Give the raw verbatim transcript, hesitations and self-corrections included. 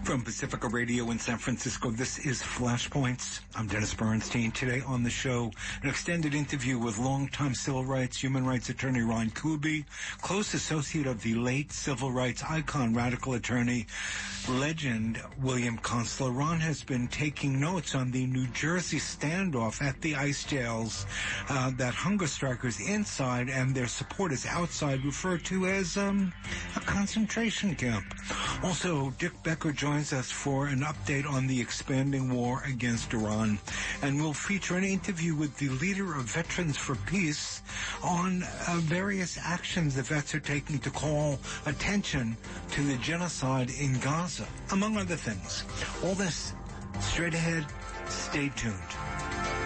From Pacifica Radio in San Francisco, this is Flashpoints. I'm Dennis Bernstein. Today on the show, an extended interview with longtime civil rights, human rights attorney Ron Kuby, close associate of the late civil rights icon, radical attorney, legend William Constler. Ron has been taking notes on the New Jersey standoff at the ICE jails uh, that hunger strikers inside and their supporters outside refer to as um, a concentration camp. Also, Dick Becker joins us for an update on the expanding war against Iran, and we'll feature an interview with the leader of Veterans for Peace on uh, various actions the vets are taking to call attention to the genocide in Gaza, among other things. All this straight ahead. Stay tuned.